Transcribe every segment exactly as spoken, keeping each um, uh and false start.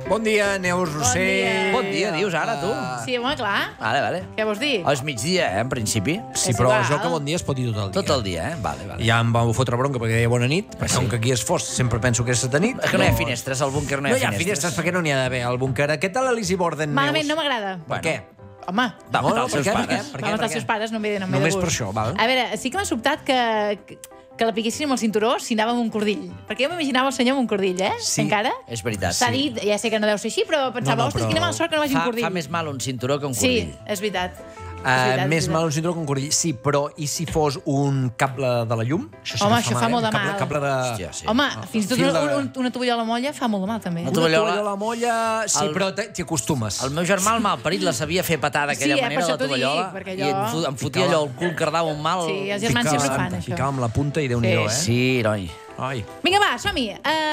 Bon dia, Neus Rossell. Bon dia, dius ara, tu? Sí, home, clar. Vale, vale. Què vols dir? És migdia, eh, en principi. Sí, És però igual. això que bon dia es pot dir tot el dia. Tot el dia, eh? Vale, vale. Ja em vau fotre bronca perquè deia bona nit, perquè com que aquí és fosc sempre penso que és de nit. És que no hi ha finestres, al búnquer no hi ha No hi ha finestres. finestres perquè no n'hi ha d'haver al búnquer. Què tal l'Elisi Borden, Neus? Malament, no m'agrada. Per què? Home, Va matar els per seus què, per pares. què? Per va matar per els què? seus pares, no em ve, no em ve Només de per gust. això, val. A veure, sí que m'ha sobtat que, que la piquessin amb el cinturó si anava amb un cordill. Perquè jo m'imaginava el senyor amb un cordill, eh? Sí. Encara? És veritat. S'ha Sí. dit, ja sé que no deu ser així, però pensava, No, no, ostres, però- quina mala sort que no vagi Fa, un cordill. fa més mal un cinturó que un Sí, cordill. és veritat. Uh, És veritat, més és mal un veritat. cinturó que un cordill. Sí, però i si fos un cable de la llum? Això sí Home, que això fa eh? molt de Un cable, mal. Cable de... Hòstia, sí. Home, fins i tot Fil una, de- una, una tovallola molla fa molt de mal, també. Una Una tovallola- tovallola molla... Sí, El- però te- t'hi acostumes. El meu germà, el malparit, la sabia fer petar d'aquella Sí, eh, per manera, això la t'ho dic, tovallola, perquè i em, allò- fot, em fotia allò el cul, cardava un mal... Sí, els germans sempre fan això. Ficava amb la punta i Déu-n'hi-do, Sí. eh? Sí, noi. Ai. Vinga, va, som-hi.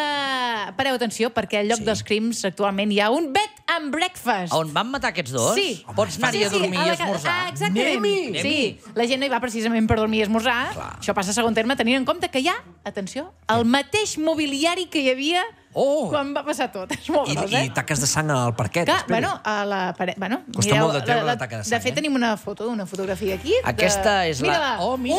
Uh, pareu atenció, perquè al lloc Sí. dels crims actualment hi ha un bed and breakfast. On van matar aquests dos? Sí. Pots anar-hi a dormir a i la ca- esmorzar. Ah, exactament. Anem-hi. Sí, la gent no hi va precisament per dormir i esmorzar. Clar. Això passa a segon terme, tenint en compte que hi ha, atenció, el mateix mobiliari que hi havia Oh. quan va passar tot. És molt I, gros, I eh? taques de sang al parquet. Que, espera. bueno, a la paret... Bueno, Costa molt de treure la taca de sang, De fet, eh? tenim una foto, una fotografia aquí. Aquesta de... és la... Mira-la. Oh, mira!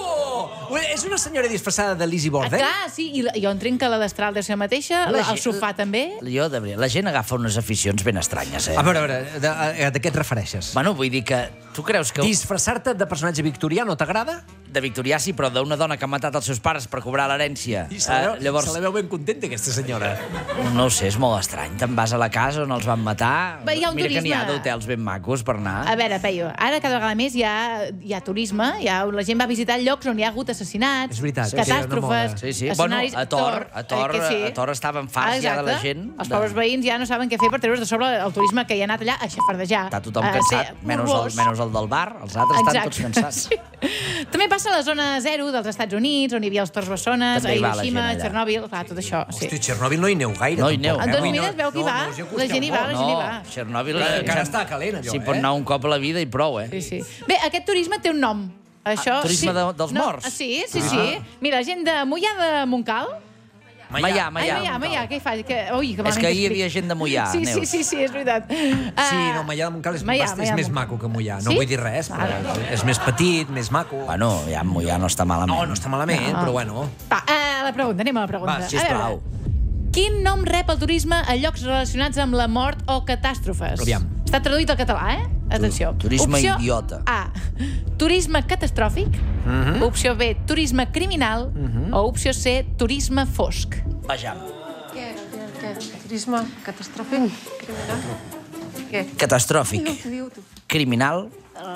Oh! Ui, és una senyora disfressada de Lizzie Ah, Borden? clar, sí, i la, jo entenc que la destral deu ser la mateixa, La la, el gent- sofà també. Jo, de veritat, la gent agafa unes aficions ben estranyes, eh? A veure, a veure, de, a, de què et refereixes? Bueno, vull dir que tu creus que... Disfressar-te de personatge victorià no t'agrada? De victorià sí, però d'una dona que ha matat els seus pares per cobrar l'herència. I se la, veu, Eh, llavors, se la veu ben contenta, aquesta senyora. no ho sé, és molt estrany. Te'n vas a la casa on els van matar... Va, hi ha un Mira que n'hi ha turisme. d'hotels ben macos per anar. A veure, Peyu, ara cada vegada més hi ha, hi ha turisme, hi ha, la gent va visitar llocs on hi ha hagut assassinats, És veritat, sí, sí, una catàstrofes, moda. Sí, sí. Bueno, escenaris... a Tor, a Tor, eh, que sí. a Tor estava en fars Ah, ja de la exacte. gent. Els de- pobres veïns ja no saben què fer per treure's de sobre el turisme que hi ha anat allà a xafardejar. Està tothom a cansat, ser menys el, morbós. menys el del bar. Els altres estan tots cansats. Sí. També passa a la zona zero dels Estats Units, on hi havia els Tors Bessones, a També hi va la Hiroshima, gent allà. Chernobyl, clar, tot això. Sí. Hosti, a Txernòbil no hi neu gaire. No hi tampoc, neu. eh? En dos Ui, minuts veu qui no, va, no, us hi la acosteu gent hi va, molt. la gent hi va. No, Chernobyl... Que eh, encara està calent, allò, S'hi pot eh? anar un cop a la vida i prou, eh? Sí, sí. Bé, aquest turisme té un nom. Això, Ah, turisme sí. de- dels no, morts? Sí, sí, sí. Mira, gent de Mollà de Montcal. Maià, Ai, Maià. Maià, Maià, què hi fa? Que, ui, que És que ahir hi havia gent de Mollà, Sí, sí, Neus. sí, sí, és veritat. Sí, no, Maià de Montcal és, Maià, bast- és Maià més Montcal. maco que Mollà. No Sí? vull dir res, però Vale. és més petit, més maco. Bueno, ja Mollà no està malament. No, no està malament, No. però bueno. Va, a la pregunta, anem a la pregunta. Va, A Sisplau. veure, quin nom rep el turisme a llocs relacionats amb la mort o catàstrofes? Aviam. Està traduït al català, eh? Atenció. turisme Opció idiota. A. Turisme catastròfic. Opció B. Turisme criminal. O opció C. Turisme fosc. Vejam. Què? Què? Turisme catastròfic? Criminal? Què? Catastròfic, Diu-t'ho, diu-t'ho. criminal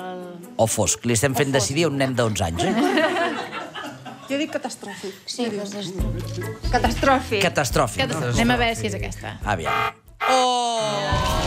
o fosc. Li estem fent decidir a un nen d'onze anys, eh? Jo dic catastròfic. Sí, catastròfic. Catastròfic. Catastròfic. Catastròfic. Anem a veure si és aquesta. Aviam. Oh!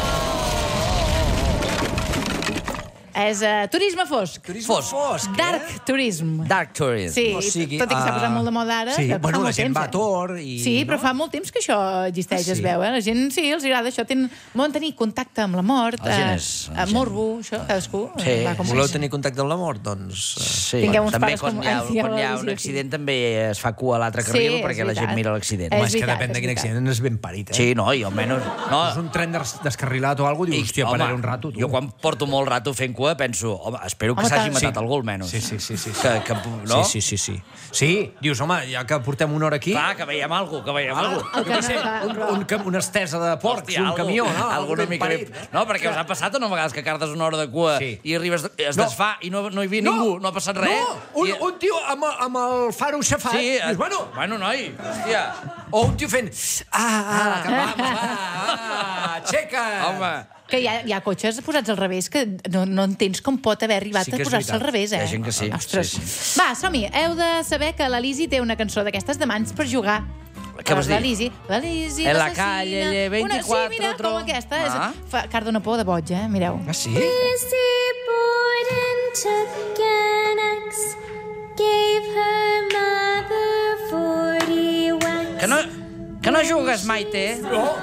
És uh, turisme fosc. Turisme Fosc. fosc, Dark eh? tourism. Dark tourism. Sí, O sigui, tot i que s'ha posat ah, molt de moda ara. sí, que fa bueno, la molt gent temps, va a eh? Tor i... Sí, però no? fa molt temps que això existeix, Ah, es sí? veu, eh? La gent, sí, els agrada això. Tenen, volen tenir contacte amb la mort, La gent eh, és- la eh, gent- morbo, això, cadascú. Sí. va com Voleu és. tenir contacte amb la mort? Doncs... eh, Sí. Tingueu uns també pares quan com- hi ha, Ai, sí, quan hi ha sí, un sí. accident també es fa cua a l'altre Sí, carril és perquè la gent veritat. mira l'accident. És Home, és que veritat, depèn de és quin veritat. accident és ben parit, eh? Sí, no, i almenys... No, És un tren des- descarrilat o alguna cosa, dius, hòstia, home, pararé un rato, tu. Jo quan porto molt rato fent cua penso, home, espero que Home, s'hagi tant. matat Sí. algú almenys. Sí, sí, sí, sí, sí. Que, que, no? Sí, sí, sí, sí. Sí, dius, home, ja que portem una hora aquí... Clar, que veiem alguna cosa, que veiem alguna El Jo què sé, clar, un, però- un, cam- una estesa de porcs, Hòstia, un algo- camió, no? algo una ben mica parit. ben- No, perquè us ha passat o no a vegades que cardes una hora de cua Sí. i arribes, es No. desfà i no, no hi havia ningú, no ha passat res. No, un, I... un tio amb, amb el faro xafat. Sí, Dius, bueno, bueno, noi, hòstia. o un tio fent... Ah, ah, que vamos, va, ah, aixeca. Home, Que hi ha, hi ha cotxes posats al revés que no, no entens com pot haver arribat Sí a que és posar-se al veritat. revés, eh? Hi ha gent que sí, Ostres. sí, Va, som-hi. Heu de saber que la Lizzy té una cançó d'aquestes de mans per jugar. Què vols dir? La Lizzy. La Lizzy, En la l'assassina. calle, le Una, veinticuatro, sí, mira, tro- com aquesta. Ah. És, fa, car dona por de boig, eh? Mireu. Ah, sí? Lizzie Borden took an axe, gave her mother forty whacks. que no, que no jugues, Maite? No.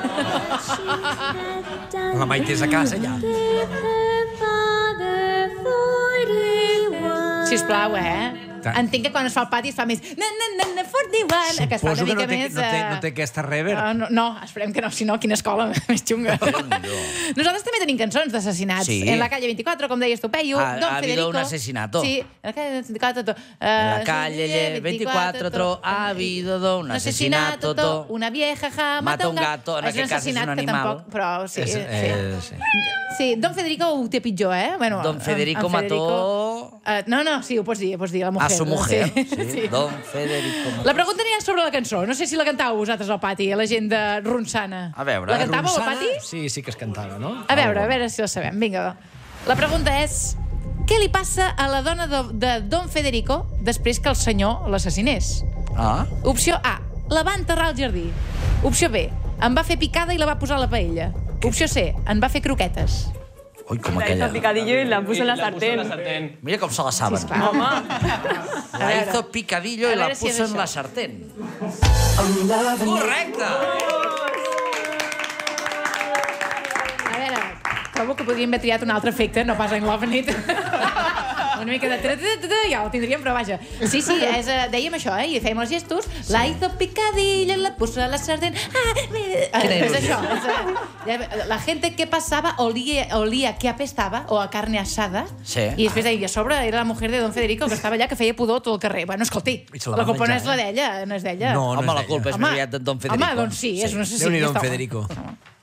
La Maite és a casa, ja. Gave her father forty whacks. Sisplau, eh? entenc que quan es fa el pati es fa més... Na, na, na, na, quaranta-un, que es fa Suposo una que no mica té, més... no, té, eh, no té aquesta rever. Uh, no, no, esperem que no, si no, quina escola més xunga. Nosaltres també tenim cançons d'assassinats. Sí. En la calle veinticuatro, com deies tu, Peyu, Ha- Don ha habido Federico... un asesinato. Sí, en la calle veinticuatro... Uh, En la calle veinticuatro tro, ha habido un asesinato, to. Una vieja ja Mata un gato, en és aquest cas és un assassinat que animal. Tampoc, però sí, És, sí. eh, sí. Sí, Don Federico ho té pitjor, eh? Bueno, Don en- Federico en mató... Uh, no, no, sí, ho pots dir, ho pots dir, la mujer. A su mujer. Sí, Sí. sí. Don Federico mató. La pregunta anirà sobre la cançó. No sé si la cantàveu vosaltres al pati, la gent de Ronçana. A veure, La cantàveu al Ronçana, pati? Sí, sí que es cantava, no? A veure, a veure si la sabem. Vinga. La pregunta és... Què li passa a la dona de, de Don Federico després que el senyor l'assassinés? Ah, Opció A. La va enterrar al jardí. Opció B. En va fer picada i la va posar a la paella. Opció C. En va fer croquetes. ui, com La hizo aquella. picadillo y la puso en la sartén. Mira com se la saben. Sisplau. La veure. hizo picadillo A i la veure si és puso en això. la sartén. Correcte! A veure, trobo que podríem haver triat un altre efecte, no pas en Love It. Una mica de... tra- tra- tra- tra, ja ho tindríem, però vaja. Sí, sí, és, eh, dèiem això, eh? I fèiem els gestos. La hizo picadillo, la puso a la sartén... Ah, eh, és això. És, eh, la gente que passava olia, olia que apestava, o a carne asada, Sí. i després deia, a sobre era la mujer de Don Federico, que estava allà, que feia pudor tot el carrer. Bueno, escolti, I se la la va culpa no menjar, és la eh? d'ella, no és d'ella. No, Home, és la d'ella. culpa és Home, més aviat de Don Federico. Home, doncs sí, és un assassí. Déu-n'hi-do, ja està. Federico.